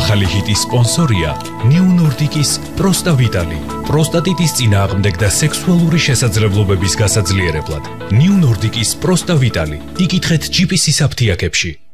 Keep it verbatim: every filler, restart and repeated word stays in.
ახალი ჰიტის სპონსორია New Nordic-ის პროსტავიტალი. პროსტატიტის წინააღმდეგ და სექსუალური შესაძლებლობების გასაძლიერებლად. New Nordic-ის პროსტავიტალი. იკითხეთ ჯი პი სის აფთიაქებში.